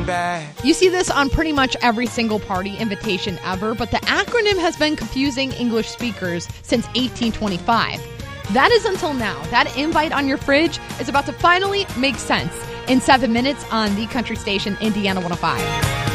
back. You see this on pretty much every single party invitation ever, but the acronym has been confusing English speakers since 1825. That is until now. That invite on your fridge is about to finally make sense in 7 minutes on the country station Indiana 105.